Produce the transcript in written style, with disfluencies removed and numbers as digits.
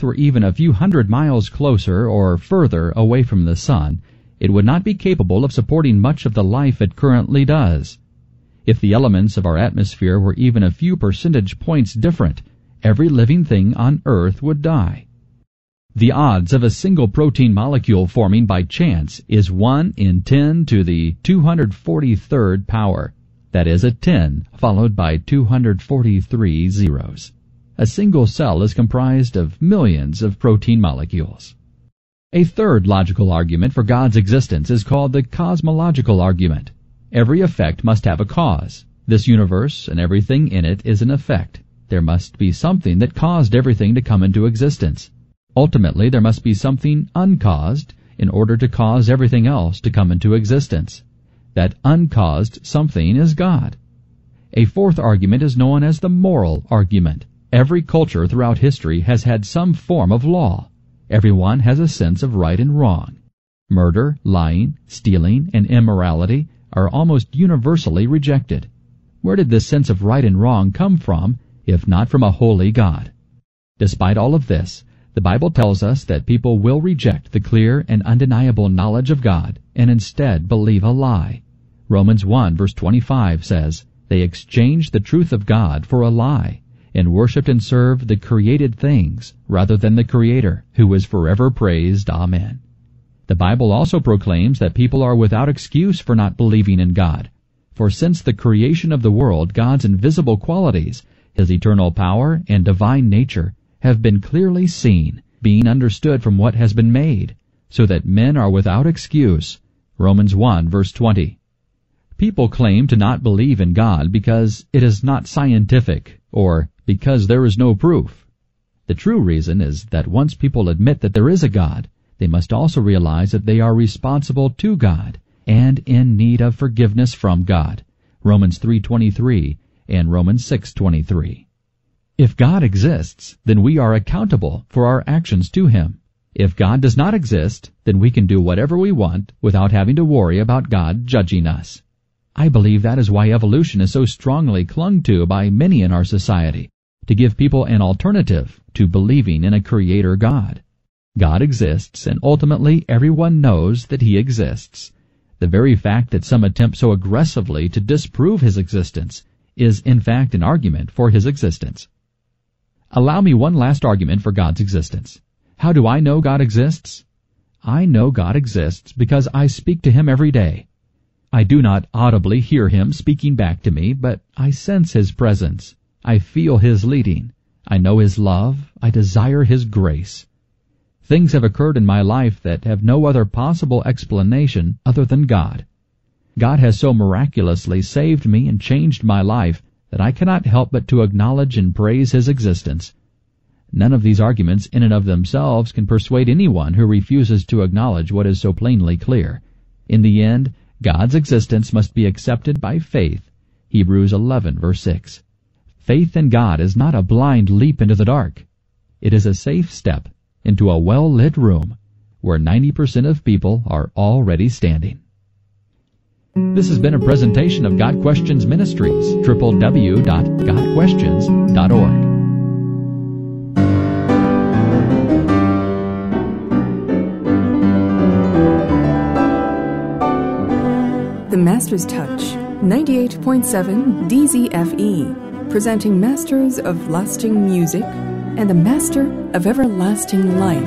Earth were even a few hundred miles closer or further away from the Sun, it would not be capable of supporting much of the life it currently does. If the elements of our atmosphere were even a few percentage points different, every living thing on Earth would die. The odds of a single protein molecule forming by chance is 1 in 10 to the 243rd power. That is a 10 followed by 243 zeros. A single cell is comprised of millions of protein molecules. A third logical argument for God's existence is called the cosmological argument. Every effect must have a cause. This universe and everything in it is an effect. There must be something that caused everything to come into existence. Ultimately, there must be something uncaused in order to cause everything else to come into existence. That uncaused something is God. A fourth argument is known as the moral argument. Every culture throughout history has had some form of law. Everyone has a sense of right and wrong. Murder, lying, stealing, and immorality are almost universally rejected. Where did this sense of right and wrong come from, if not from a holy God? Despite all of this, the Bible tells us that people will reject the clear and undeniable knowledge of God and instead believe a lie. Romans 1 verse 25 says, "They exchanged the truth of God for a lie, and worshipped and served the created things rather than the Creator, who is forever praised. Amen." The Bible also proclaims that people are without excuse for not believing in God. For since the creation of the world, God's invisible qualities, His eternal power and divine nature, have been clearly seen, being understood from what has been made, so that men are without excuse. Romans 1 verse 20. People claim to not believe in God because it is not scientific, or because there is no proof. The true reason is that once people admit that there is a God, they must also realize that they are responsible to God and in need of forgiveness from God. Romans 3:23 and Romans 6:23. If God exists, then we are accountable for our actions to Him. If God does not exist, then we can do whatever we want without having to worry about God judging us. I believe that is why evolution is so strongly clung to by many in our society, to give people an alternative to believing in a Creator God. God exists, and ultimately everyone knows that He exists. The very fact that some attempt so aggressively to disprove His existence is in fact an argument for His existence. Allow me one last argument for God's existence. How do I know God exists? I know God exists because I speak to Him every day. I do not audibly hear Him speaking back to me, but I sense His presence. I feel His leading. I know His love. I desire His grace. Things have occurred in my life that have no other possible explanation other than God. God has so miraculously saved me and changed my life that I cannot help but to acknowledge and praise His existence. None of these arguments in and of themselves can persuade anyone who refuses to acknowledge what is so plainly clear. In the end, God's existence must be accepted by faith. Hebrews 11 verse 6. Faith in God is not a blind leap into the dark. It is a safe step into a well-lit room where 90% of people are already standing. This has been a presentation of God Questions Ministries, www.godquestions.org. The Master's Touch, 98.7 DZFE, presenting Masters of Lasting Music and the Master of Everlasting Life.